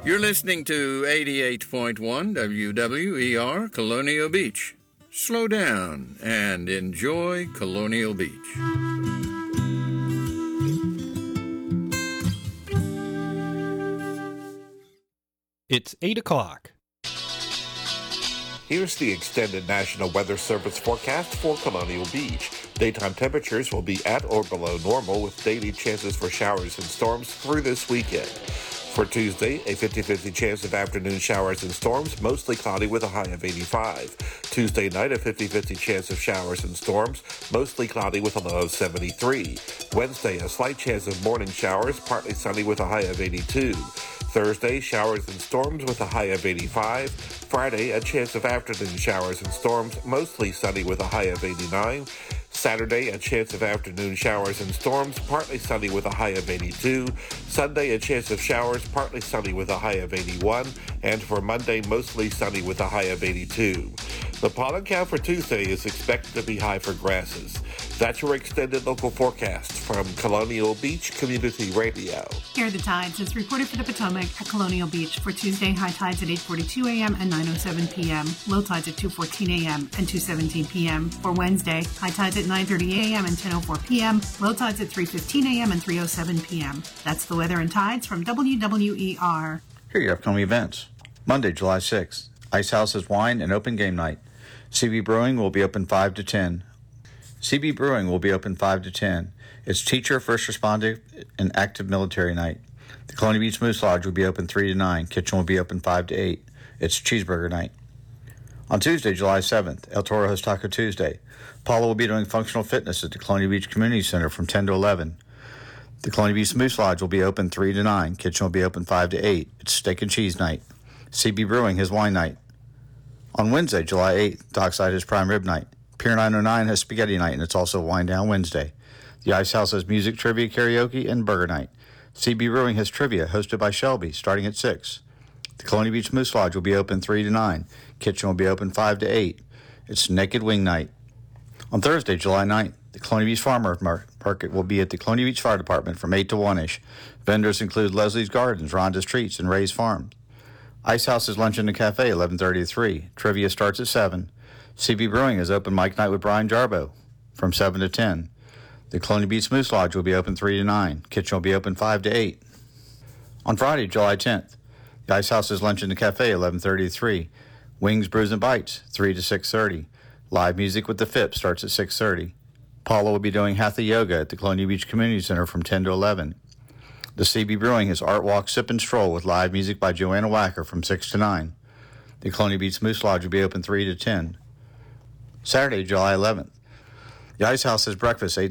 You're listening to 88.1 WWER Colonial Beach. Slow down and enjoy Colonial Beach. It's 8 o'clock. Here's the extended National Weather Service forecast for Colonial Beach. Daytime temperatures will be at or below normal with daily chances for showers and storms through this weekend. For Tuesday, a 50-50 chance of afternoon showers and storms, mostly cloudy with a high of 85. Tuesday night, a 50-50 chance of showers and storms, mostly cloudy with a low of 73. Wednesday, a slight chance of morning showers, partly sunny with a high of 82. Thursday, showers and storms with a high of 85. Friday, a chance of afternoon showers and storms, mostly sunny with a high of 89. Saturday, a chance of afternoon showers and storms, partly sunny with a high of 82. Sunday, a chance of showers, partly sunny with a high of 81. And for Monday, mostly sunny with a high of 82. The pollen count for Tuesday is expected to be high for grasses. That's your extended local forecast from Colonial Beach Community Radio. Here are the tides as reported for the Potomac at Colonial Beach for Tuesday. High tides at 8:42 a.m. and 9:07 p.m. Low tides at 2:14 a.m. and 2:17 p.m. For Wednesday, high tides at 9:30 a.m. and 10:04 p.m. Low tides at 3:15 a.m. and 3:07 p.m. That's the weather and tides from WWER. Here are your upcoming events. Monday, July 6th, Ice House's Wine and Open Game Night. CB Brewing will be open 5 to 10. CB Brewing will be open 5 to 10. It's Teacher, First Responder, and Active Military Night. The Colonial Beach Moose Lodge will be open 3 to 9. Kitchen will be open 5 to 8. It's Cheeseburger Night. On Tuesday, July 7th, El Toro hosts Taco Tuesday. Paula will be doing functional fitness at the Colonial Beach Community Center from 10 to 11. The Colonial Beach Moose Lodge will be open 3 to 9. Kitchen will be open 5 to 8. It's Steak and Cheese Night. CB Brewing has Wine Night. On Wednesday, July 8th, Dockside has Prime Rib Night. Pier 909 has Spaghetti Night, and it's also Wine Down Wednesday. The Ice House has Music, Trivia, Karaoke, and Burger Night. CB Brewing has Trivia, hosted by Shelby, starting at 6. The Colonial Beach Moose Lodge will be open 3 to 9. Kitchen will be open 5 to 8. It's Naked Wing Night. On Thursday, July 9th, the Colonial Beach Farmers Market will be at the Colonial Beach Fire Department from 8 to 1-ish. Vendors include Leslie's Gardens, Rhonda's Treats, and Ray's Farm. Ice House's Lunch in the Cafe, 11:30 to 3. Trivia starts at 7. CB Brewing is open mic night with Brian Jarbo from 7 to 10. The Colonial Beach Moose Lodge will be open 3 to 9. Kitchen will be open 5 to 8. On Friday, July 10th, the Ice House's Lunch in the Cafe, 11:30 to 3. Wings, Brews, and Bites, 3 to 6:30. Live music with the FIP starts at 6:30. Paula will be doing Hatha Yoga at the Colonial Beach Community Center from 10 to 11. The CB Brewing has Art Walk, Sip, and Stroll with live music by Joanna Wacker from 6 to 9. The Colonial Beach Moose Lodge will be open 3 to 10. Saturday, July 11th. The Ice House has breakfast 8